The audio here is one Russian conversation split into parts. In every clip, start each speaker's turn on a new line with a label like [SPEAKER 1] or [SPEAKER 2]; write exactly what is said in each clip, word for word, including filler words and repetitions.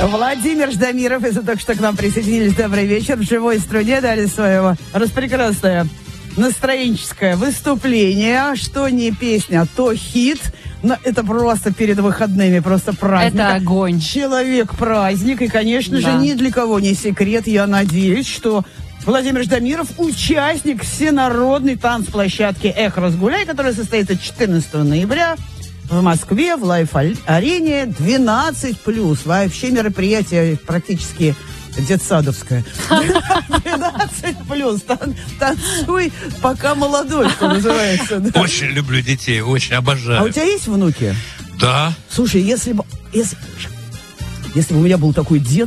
[SPEAKER 1] Владимир Ждамиров, если только что к нам присоединились, добрый вечер. В живой струне дали своего распрекрасное настроенческое выступление. Что не песня, то хит. Но это просто перед выходными, просто праздник.
[SPEAKER 2] Это огонь.
[SPEAKER 1] Человек-праздник. И, конечно
[SPEAKER 2] да.
[SPEAKER 1] же, ни для кого не секрет. Я надеюсь, что Владимир Ждамиров участник всенародной танцплощадки «Эх, разгуляй», которая состоится четырнадцатого ноября в Москве, в Лайф-арене, двенадцать плюс. Вообще мероприятие практически детсадовское. двенадцать плюс. Тан, танцуй, пока молодой, что называется. Да.
[SPEAKER 3] Очень люблю детей, очень обожаю.
[SPEAKER 1] А у тебя есть внуки?
[SPEAKER 3] Да.
[SPEAKER 1] Слушай, если бы... Если, если бы у меня был такой дед...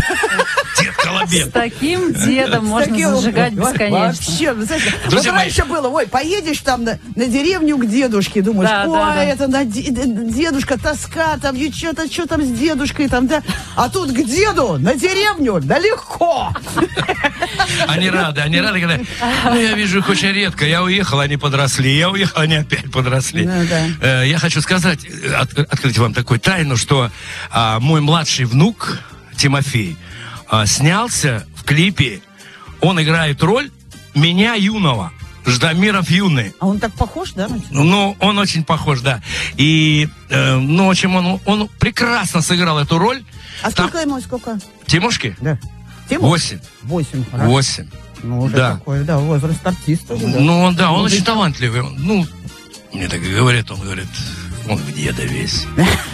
[SPEAKER 3] Дед Колобен.
[SPEAKER 2] С таким дедом можно таким, зажигать бесконечно. Вообще,
[SPEAKER 1] вот раньше было, ой, поедешь там на, на деревню к дедушке, думаешь, да, ой, да, да. это на дедушка, тоска, там, и что-то, что там с дедушкой, там, да. А тут к деду, на деревню, да легко.
[SPEAKER 3] Они рады, они рады, когда, ну, я вижу их очень редко. Я уехал, они подросли, я уехал, они опять подросли. Ну, да. Я хочу сказать, от, открыть вам такую тайну, что а, мой младший внук, Тимофей, снялся в клипе, он играет роль меня юного, Ждамиров юный.
[SPEAKER 1] А он так похож, да?
[SPEAKER 3] Ну, он очень похож, да. И, э, ну, в общем, он, он прекрасно сыграл эту роль.
[SPEAKER 1] А сколько Там... ему, сколько?
[SPEAKER 3] Тимошке?
[SPEAKER 1] Да.
[SPEAKER 3] Тимуш? Восемь.
[SPEAKER 1] Восемь, хорошо.
[SPEAKER 3] Восемь.
[SPEAKER 1] Ну, уже
[SPEAKER 3] да.
[SPEAKER 1] такой, да, возраст артиста. Да.
[SPEAKER 3] Ну, он, да, он, он очень талантливый. Ну, мне так и говорят, он говорит... Он в деда весь.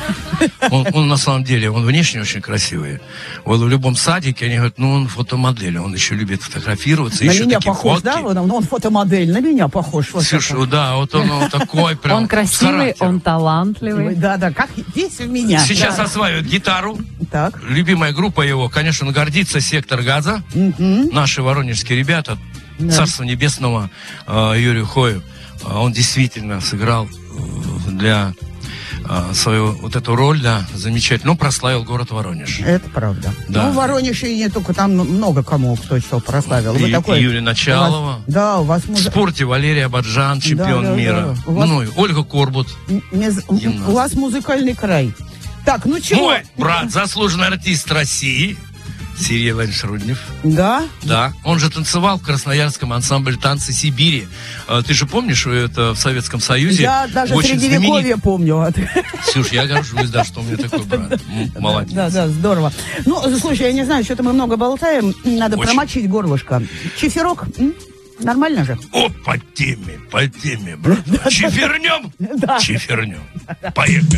[SPEAKER 3] Он, он на самом деле, он внешне очень красивый. Вот в любом садике они говорят, ну он фотомодель, он еще любит фотографироваться.
[SPEAKER 1] На
[SPEAKER 3] еще
[SPEAKER 1] меня похож,
[SPEAKER 3] фотки.
[SPEAKER 1] Да? Он, он фотомодель, на меня похож. Вот
[SPEAKER 3] Слушай, да, вот он, он такой прям.
[SPEAKER 2] Он красивый, он талантливый.
[SPEAKER 1] Да, да, как весь в меня.
[SPEAKER 3] Сейчас
[SPEAKER 1] да.
[SPEAKER 3] осваивает гитару.
[SPEAKER 1] Так.
[SPEAKER 3] Любимая группа его, конечно, он гордится, «Сектор газа».
[SPEAKER 1] Mm-hmm.
[SPEAKER 3] Наши воронежские ребята, да. Царство небесного э, Юрию Хою. Он действительно сыграл для э, свою вот эту роль, да, замечательно. Ну, прославил город Воронеж.
[SPEAKER 1] Это правда.
[SPEAKER 3] Да.
[SPEAKER 1] Ну, в Воронеже и не только, там много кому кто что прославил.
[SPEAKER 3] И,
[SPEAKER 1] Вы такой,
[SPEAKER 3] Юрий Началова.
[SPEAKER 1] У вас, да, у вас...
[SPEAKER 3] В спорте Валерий Абаджан, чемпион да, да,
[SPEAKER 1] Да.
[SPEAKER 3] мира.
[SPEAKER 1] Вас...
[SPEAKER 3] Ну, и Ольга Корбут.
[SPEAKER 1] Мез... У вас музыкальный край. Так, ну чего?
[SPEAKER 3] Мой брат, заслуженный артист России, Сергей Владимирович Руднев.
[SPEAKER 1] Да?
[SPEAKER 3] Да. Он же танцевал в красноярском ансамбле «Танцы Сибири». Ты же помнишь, что это в Советском Союзе?
[SPEAKER 1] Я даже Средневековье знаменит... помню.
[SPEAKER 3] Слушай, я горжусь, да, что у меня такой брат. Молодец.
[SPEAKER 1] Да, да, здорово. Ну, слушай, я не знаю, что-то мы много болтаем. Надо очень. Промочить горлышко. Чиферок? Нормально же?
[SPEAKER 3] О, по теме, по теме, брат. Чифернем? Да. Чифернем. Поехали.